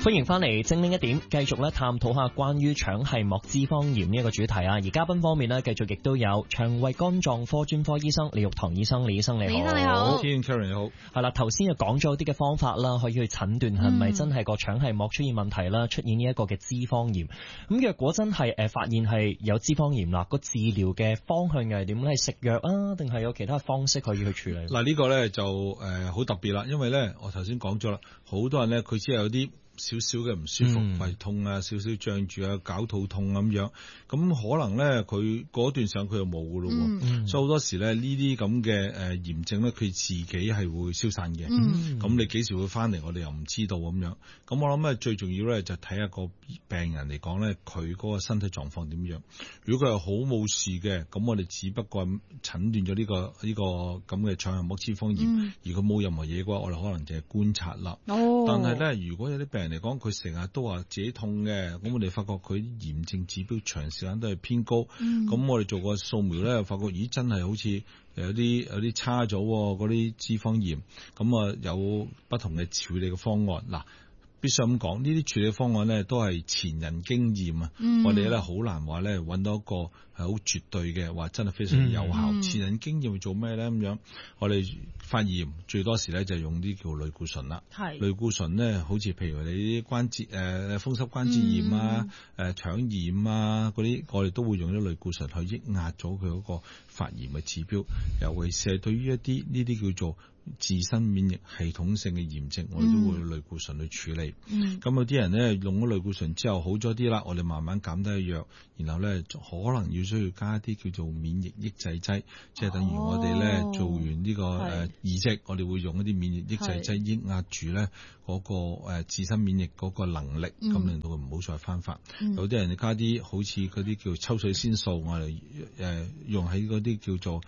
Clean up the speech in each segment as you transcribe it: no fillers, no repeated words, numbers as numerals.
歡迎翻嚟精靈一點，繼續咧探討下關於腸繫膜脂肪炎呢一個主題啊。而嘉賓方面咧，繼續亦都有腸胃肝臟科專科醫生李玉堂醫生，李醫生你好。 李醫生你好。 Karen 你好。 係啦，頭先就講咗啲嘅方法啦，可以去診斷係咪真係個腸繫膜出現問題啦，出現呢一個嘅脂肪炎。咁若果真係發現係有脂肪炎啦，個治療嘅方向又係點咧？係食藥啊，定係有其他方式可以去處理？ 嗱，呢個咧就好特別啦，因為咧我頭先講咗啦，好多人咧佢只係有啲少少嘅唔舒服，胃痛啊，少少脹住啊，絞肚痛咁樣，咁可能咧佢嗰段時間佢就冇噶咯喎，所以好多時咧呢啲咁嘅炎症咧，佢自己係會消散嘅，咁你幾時會翻嚟，我哋又唔知道咁樣。咁我諗咧最重要咧就睇下個病人嚟講咧，佢嗰個身體狀況點樣。如果佢係好冇事嘅，咁我哋只不過診斷咗呢個咁嘅腸繫膜脂肪炎，而佢冇任何嘢嘅話，我哋可能就係觀察啦。但係咧，如果有啲病人嚟講，佢成日都話自己痛嘅，咁我哋發覺佢炎症指標長時間都係偏高，咁我哋做個掃描咧，發覺咦真係好似有啲差咗嗰啲脂肪炎，咁啊有不同嘅處理嘅方案。嗱，必須咁講，呢啲處理方案咧都係前人經驗啊，我哋咧好難話咧揾到一個係好絕對嘅，話真係非常有效。前人經驗做咩咧咁樣？我哋發炎最多時咧就用啲叫類固醇啦。類固醇咧，好似譬如你啲關節風濕關節炎啊、腸炎啊嗰啲，我哋都會用啲類固醇去抑壓咗佢嗰個發炎嘅指標。尤其是係對於一啲呢啲叫做自身免疫系統性嘅炎症，我哋都會用類固醇去處理。咁有啲人咧用咗類固醇之後好咗啲啦，我哋慢慢減低藥，然後咧可能要需要加一啲叫做免疫抑制劑，即係等於我哋咧做完呢個移植，我哋會用一啲免疫抑制劑抑壓住咧嗰個自身免疫嗰個能力，咁令到佢唔好再翻發。有啲人加啲好似嗰啲叫抽水仙素，我哋用喺嗰啲叫做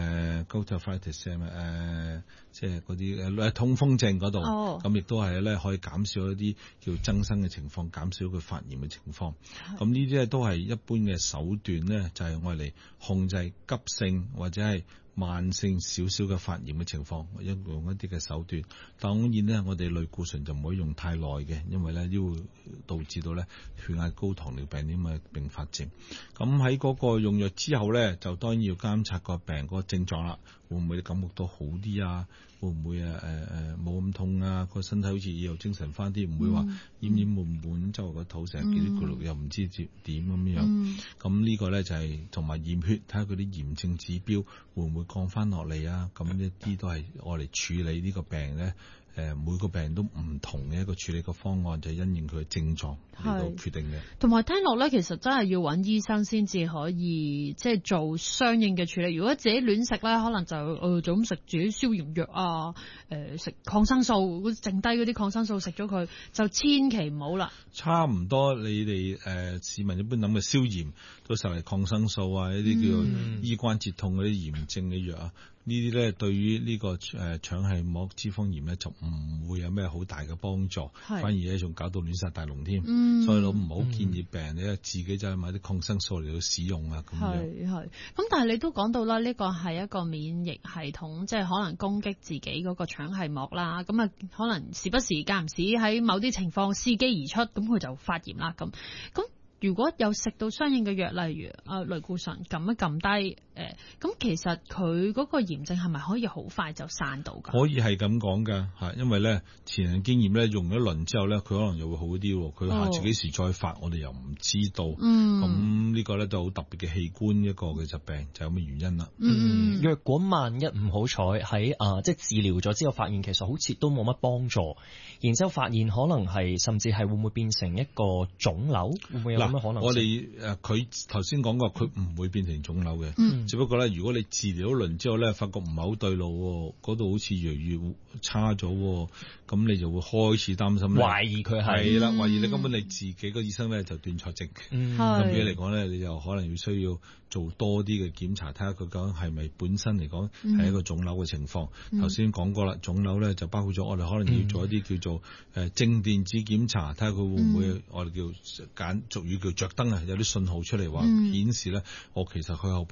gouty arthritis 即係嗰啲痛風症嗰度，咁亦都係咧可以減少一啲叫增生嘅情況，減少佢發炎嘅情況。咁呢啲咧都係一般嘅手段咧，就係愛嚟控制急性或者係慢性少少嘅發炎嘅情況，用一啲嘅手段。當然咧，我哋類固醇就唔可以用太耐嘅，因為咧都會導致到咧血壓高、糖尿病啲咁嘅併發症。咁喺嗰個用藥之後咧，就當然要監察個病嗰個症狀啦，會唔會感覺到好啲啊？會唔會冇咁痛啊？個身體好似又精神翻啲，唔會話奄奄悶悶，周圍個肚成日嘰哩咕嚕又唔知點咁樣。咁呢個咧就係同埋驗血，睇下佢啲炎症指標會唔會降翻落嚟啊？咁一啲都係我哋處理呢個病咧。每個病人都唔同嘅一個處理個方案，就係因應佢嘅症狀嚟到決定嘅。 同埋聽落咧，其實真係要揾醫生先至可以即係做相應嘅處理。如果自己亂食咧，可能就咁食住啲消炎藥啊，食抗生素，剩低嗰啲抗生素食咗佢，就千祈唔好啦。差唔多你哋市民一般諗嘅消炎都受嚟抗生素啊，一啲叫做醫關節痛嗰啲炎症嘅藥啊。呢啲咧對於呢個腸繫膜脂肪炎咧就唔會有咩好大嘅幫助，反而咧仲搞到亂殺大龍添。所以我唔好建議病人咧自己就去買啲抗生素嚟到使用啊咁樣。 咁但係你都講到啦，呢個係一個免疫系統，即係可能攻擊自己嗰個腸繫膜啦。咁啊，可能時不時間唔時喺某啲情況伺機而出，咁佢就發炎啦咁。如果有食到相應嘅藥，例如類固醇撳一撳低，咁其實佢嗰個炎症係咪可以好快就散到㗎？ 可以係咁講㗎嚇，因為咧前人經驗咧用咗一輪之後咧，佢可能又會好啲，佢下次幾時再發，我哋又唔知道。咁呢個咧就好特別嘅器官一個嘅疾病，就係咁嘅原因啦。 若果萬一唔好彩喺即係治療咗之後，發現其實好似都冇乜幫助，然之後發現可能係甚至係會唔會變成一個腫瘤？會唔會有咁嘅可能性？ 我哋佢頭先講過，佢唔會變成腫瘤嘅，只不過咧，如果你治療一輪之後咧，發覺唔係好對路，嗰度好似越嚟越差咗，咁你就會開始擔心， 懷疑佢係啦，懷疑你根本你自己個醫生咧就斷錯症。咁比嚟講咧，你就可能要需要做多啲嘅檢查，睇下佢究竟係咪本身嚟講係一個腫瘤嘅情況。頭先講過啦，腫瘤咧就包括咗我哋可能要做一啲叫做正電子檢查，睇下佢會唔會我哋叫俗語叫着燈啊，有啲信號出嚟話顯示咧，我其實佢後邊咧唔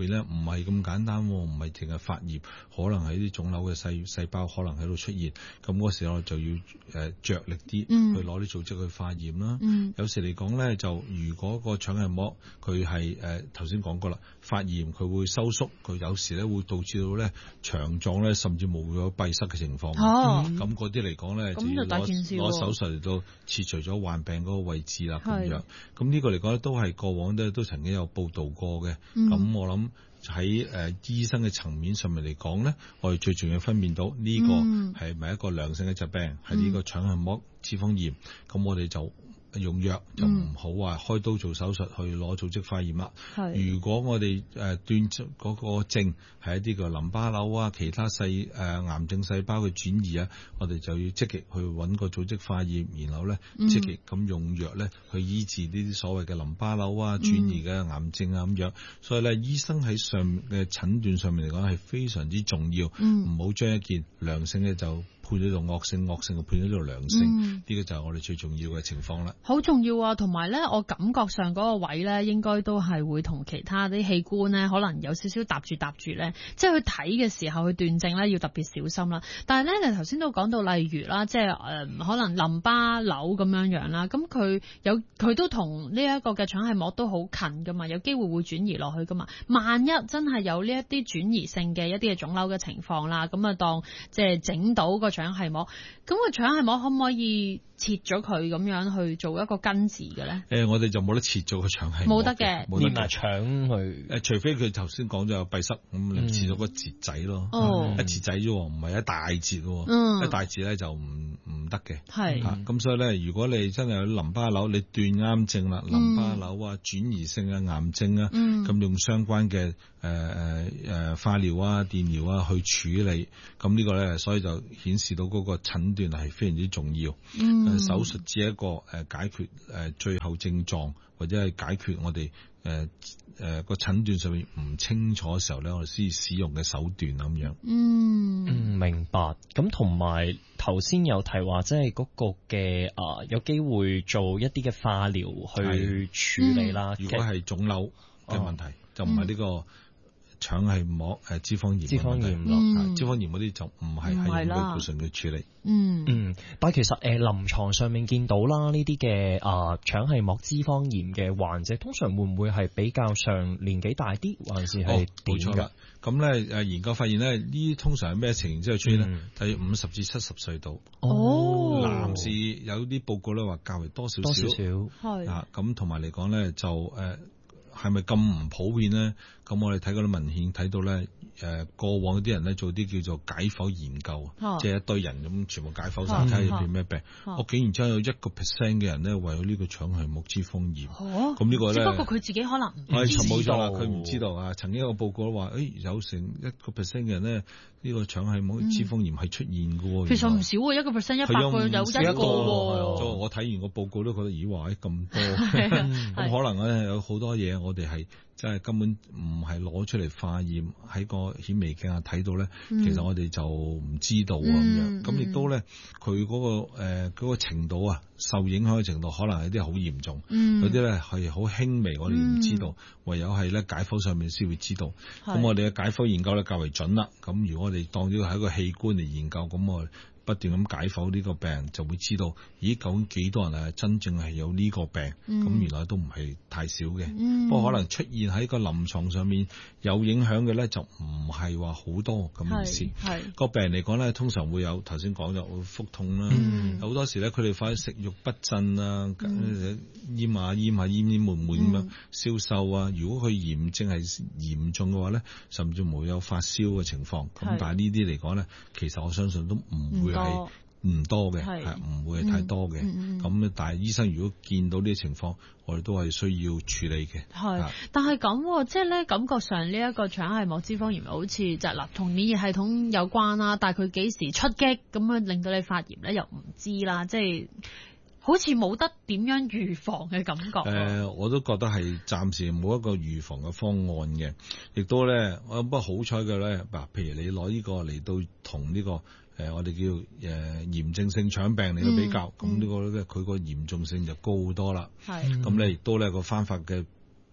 唔係咁簡單，唔係淨係發炎，可能係啲腫瘤嘅細胞可能喺度出現，咁嗰時候就要着力啲去攞啲組織去化驗啦。有時嚟講咧，就如果個腸系膜佢係頭先講過啦，發炎佢會收縮，佢有時咧會導致到咧腸臟咧甚至冇咗閉塞嘅情況。咁嗰啲嚟講咧就要攞手術嚟到切除咗患病嗰個位置啦，咁樣。咁呢個嚟講咧都係過往都曾經有報導過嘅。咁我諗喺醫生嘅層面上面嚟講咧，我哋最重要分辨到呢個係咪一個良性嘅疾病，係呢個腸系膜脂肪炎。咁我哋就用藥，就唔好話開刀做手術去攞組織化驗啦。如果我哋斷嗰個症係一啲個淋巴瘤啊，其他癌症細胞嘅轉移啊，我哋就要積極去揾個組織化驗，然後咧積極咁用藥咧去醫治呢啲所謂嘅淋巴瘤啊、轉移嘅癌症啊咁樣。所以咧，醫生喺上面嘅診斷上面嚟講係非常之重要，唔好將一件良性嘅就判咗做惡性，惡性就判咗做良性。呢個就係我哋最重要嘅情況啦。 好重要啊！同埋咧，我感覺上嗰個位咧，應該都係會同其他啲器官咧，可能有少少搭住咧，即係去睇嘅時候去斷症咧，要特別小心啦。但係咧，你頭先都講到，例如啦，即係可能淋巴瘤咁樣啦，咁佢都同呢一個嘅腸系膜都好近噶嘛，有機會會轉移落去噶嘛。萬一真係有呢一啲轉移性嘅一啲嘅腫瘤嘅情況啦，咁啊當即係整到個腸系膜，咁個腸系膜可唔可以切咗佢咁樣去做一個根治嘅咧？ 我哋就冇得切咗個腸系膜， 冇得嘅， 連埋腸去。 除非佢頭先講咗有閉塞，咁你切咗個節仔咯，一節仔啫，唔係一大節喎。一大節咧就唔得嘅。係咁所以咧，如果你真係有淋巴瘤，你斷啱症啦，淋巴瘤啊、轉移性嘅癌症啊，咁用相關嘅化療啊、電療啊去處理，咁呢個咧，所以就顯示到嗰個診斷係非常之重要。手術只係一個解決最後症狀，或者係解決我哋個診斷上面唔清楚嘅時候咧，我哋先使用嘅手段咁樣。 明白。咁同埋頭先有提話，即係嗰個嘅有機會做一啲嘅化療去處理啦。如果係腫瘤嘅問題，就唔係呢個腸系膜脂肪炎。脂肪炎嗰啲就唔係喺類固醇去處理。 但係其實臨床上面見到啦，呢啲嘅腸系膜脂肪炎嘅患者，通常會唔會係比較上年紀大啲，還是係點㗎？ 咁咧研究發現咧，呢通常係咩情形之下出現咧？係50至70歲度。男士有啲報告咧話較為多少少。咁同埋嚟講咧就係咪咁唔普遍咧？咁我哋睇嗰啲文獻睇到咧，過往啲人咧做啲叫做解剖研究，即係一堆人咁全部解剖晒睇下入邊咩病。我竟然真有1% 嘅人咧為咗呢個腸系膜脂肪炎。咁呢個咧， 只不過佢自己可能唔知道。 冇錯啦，佢唔知道啊。曾經有個報告話，有成1% 嘅人咧，呢個腸系膜脂肪炎係出現嘅喎。 其實唔少喎，1%，100個有1個喎。 我睇完個報告都覺得，咦話咁多。咁可能咧有好多嘢，我哋係真係根本唔係攞出嚟化驗，喺個顯微鏡下睇到咧，其實我哋就唔知道咁樣。咁亦都咧，佢嗰個程度啊，受影響嘅程度可能有啲好嚴重，有啲咧係好輕微，我哋唔知道，唯有係咧解剖上面先會知道。咁我哋嘅解剖研究咧較為準啦。咁如果我哋當呢個係一個器官嚟研究，咁我不斷咁解剖呢個病人，就會知道，咦，究竟幾多人係真正係有呢個病？咁原來都唔係太少嘅。不過可能出現喺個臨床上面有影響嘅咧，就唔係話好多咁意思。個病人嚟講咧，通常會有頭先講咗會腹痛啦，好多時咧佢哋發食慾不振啊，厭悶咁樣消瘦啊。如果佢炎症係嚴重嘅話咧，甚至乎有發燒嘅情況。咁但係呢啲嚟講咧，其實我相信都唔會係唔多嘅，係唔會係太多嘅。咁但係醫生如果見到呢啲情況，我哋都係需要處理嘅。 但係咁，即係咧感覺上呢一個腸系膜脂肪炎好似就嗱同免疫系統有關啦，但係佢幾時出擊咁樣令到你發炎咧，又唔知啦，即係好似冇得點樣預防嘅感覺。 我都覺得係暫時冇一個預防嘅方案嘅，亦都咧，不過好彩嘅咧，嗱，譬如你攞呢個嚟到同呢個我哋叫炎症性腸病嚟到比較，咁呢個咧佢個嚴重性就高好多啦。咁咧亦都咧個翻發嘅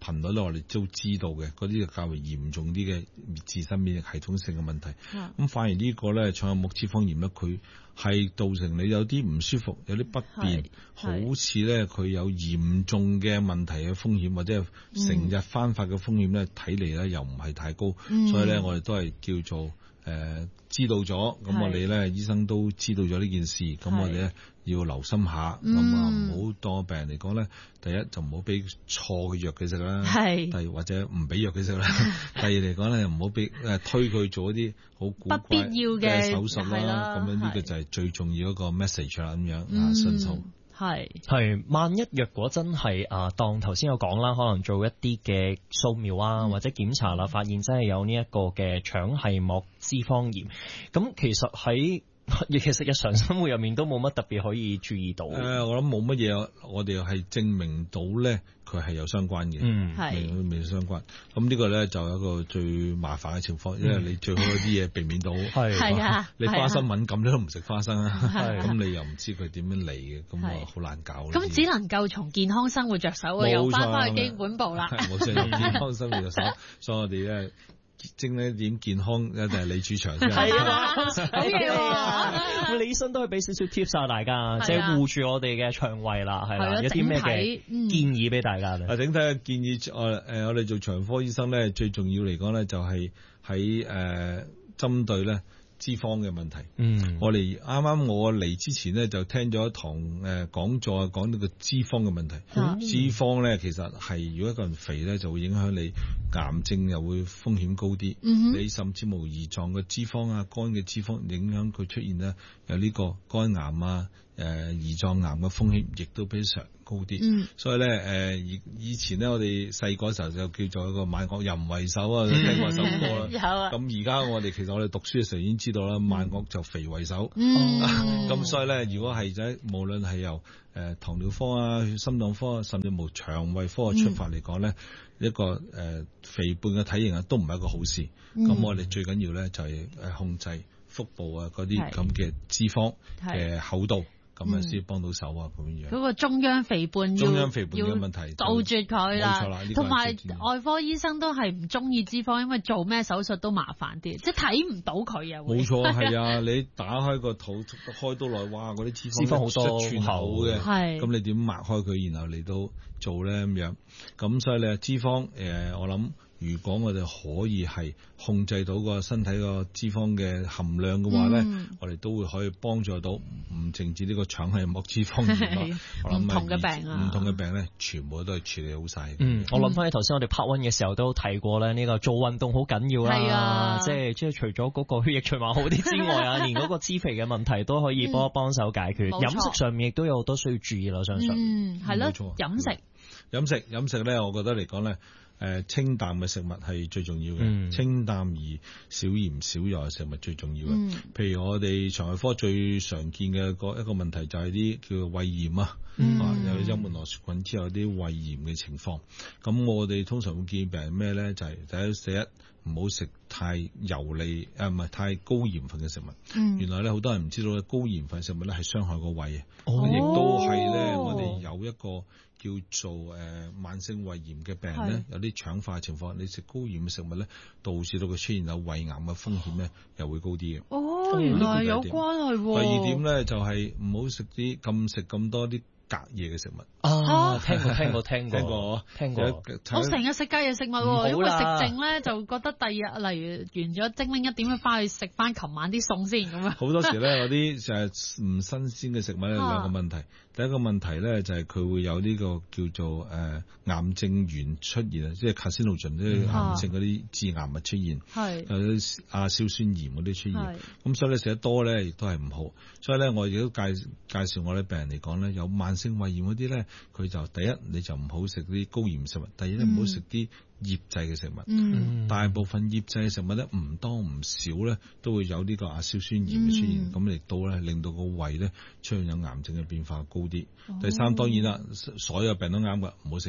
頻率咧，我哋都知道嘅，嗰啲就較為嚴重啲嘅自身免疫系統性嘅問題。咁反而呢個咧腸硬膜脂肪炎咧，佢係造成你有啲唔舒服，有啲不便，好似咧佢有嚴重嘅問題嘅風險，或者係成日翻發嘅風險咧，睇嚟咧又唔係太高，所以咧我哋都係叫做知道咗，咁我哋咧醫生都知道咗呢件事，咁我哋咧要留心下，咁啊唔好當病人嚟講咧，第一就唔好俾錯嘅藥佢食啦，第二或者唔俾藥佢食啦，第二嚟講咧唔好俾推佢做一啲好古怪不必要嘅手術啦，咁樣呢個就係最重要一個 message 啦，咁樣信號。 係，萬一若果真係當頭先有講啦，可能做一啲嘅掃描啊，或者檢查啦，發現真係有呢一個嘅腸系膜脂肪炎，咁其實日常生活入面都冇乜特別可以注意到。我諗冇乜嘢，我哋係證明到咧，佢係有相關嘅，未相關。咁呢個咧就有一個最麻煩嘅情況，因為你最好啲嘢避免到。你花生敏感你都唔食花生啊，咁你又唔知佢點樣嚟嘅，咁啊好難搞。 咁只能夠從健康生活着手啊，又翻去基本步啦。 冇錯，由健康生活着手，所以我哋咧。精一點健康一定係李主場先係啊，好嘢喎！ 李醫生都可以俾少少 tips 晒大家，即係護住我哋嘅腸胃啦，係啦，有啲咩嘅建議俾大家咧？ 整體嘅建議，我哋做腸科醫生咧，最重要嚟講咧，就係喺針對咧脂肪嘅問題。我哋啱我嚟之前咧，就聽咗一堂講座，講到個脂肪嘅問題。脂肪咧，其實係如果一個人肥咧，就會影響你癌症，又會風險高啲。你甚至無胰臟嘅脂肪啊、肝嘅脂肪影響佢出現咧，有呢個肝癌啊、胰臟癌嘅風險，亦都比常高啲。所以咧以前咧，我哋細個時候就叫做一個萬惡淫為首啊，聽過首歌啦。 有啊。 咁而家我哋其實我哋讀書嘅時候已經知道啦，萬惡就肥為首。咁所以咧，如果係無論係由糖尿科啊、心臟科啊，甚至無腸胃科嘅出發嚟講咧，一個肥胖嘅體型啊，都唔係一個好事。咁我哋最緊要咧就係控制腹部啊嗰啲咁嘅脂肪嘅厚度。咁啊，先幫到手啊，咁樣。 嗰個中央肥胖嘅問題， 杜絕佢啦。 冇錯啦， 同埋外科醫生都係唔中意脂肪，因為做咩手術都麻煩啲，即係睇唔到佢啊。 冇錯，係啊，你打開個肚開刀內，哇，嗰啲脂肪好多寸口嘅，咁你點擘開佢，然後嚟到做咧咁樣？咁所以咧，脂肪我諗。如果我哋可以係控制到個身體個脂肪嘅含量嘅話咧，我哋都會可以幫助到唔淨止呢個腸系膜脂肪炎咯。我諗唔同嘅病咧，全部都係處理好晒。 我諗翻起頭先我哋 part 1嘅時候都提過咧，呢個做運動好緊要啦。即係除咗嗰個血液循環好啲之外啊，連嗰個脂肥嘅問題都可以幫手解決。飲食上面亦都有好多需要注意啦，我相信。 係咯， 飲食咧，我覺得嚟講咧。清淡嘅食物係最重要嘅，清淡而少鹽少油嘅食物最重要嘅。譬如我哋腸胃科最常見嘅一個問題就係啲叫胃炎啊，有幽門螺旋菌之後有啲胃炎嘅情況。咁我哋通常會建議病人咩咧？就係第一唔好食太油膩唔係太高鹽分嘅食物。原來咧好多人唔知道咧，高鹽分食物咧係傷害個胃嘅，亦都係咧我哋有一個叫做慢性胃炎嘅病人咧，有啲腸化嘅情況，你食高鹽嘅食物咧，導致到佢出現有胃癌嘅風險咧，又會高啲嘅。 原來有關係喎。 第二點咧就係唔好食咁多啲隔夜嘅食物。 聽過。 我成日食隔夜食物喎，因為食剩咧就覺得第二日例如完咗精靈1點翻去食翻琴晚啲餸先咁樣。 好多時咧有啲就係唔新鮮嘅食物咧，兩個問題。第一個問題咧就係佢會有呢個叫做癌症原出現啊，即係 carcinogen 即係癌症嗰啲致癌物出現，有啲亞硝酸鹽嗰啲出現。咁所以咧食得多咧亦都係唔好。所以咧我亦都介紹我啲病人嚟講咧，有慢性胃炎嗰啲咧，佢就第一你就唔好食啲高鹽食物，第二咧唔好食啲醃製嘅食物。大部分醃製嘅食物咧唔多唔少咧都會有呢個亞硝酸鹽嘅出現，咁亦都咧令到個胃咧出現有癌症嘅變化高啲。第三當然啦，所有病都啱㗎，唔好食煙。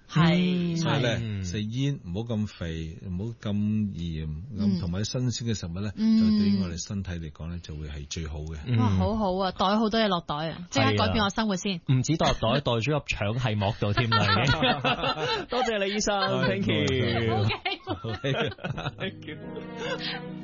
係所以咧食煙唔好咁肥，唔好咁鹽，咁同埋新鮮嘅食物咧，就對於我哋身體嚟講咧，就會係最好嘅。 哇，好好啊，袋好多嘢落袋啊，即刻改變我生活先。 唔止袋袋，袋咗入腸係膜度添啦。多謝李醫生，thank you。 OK。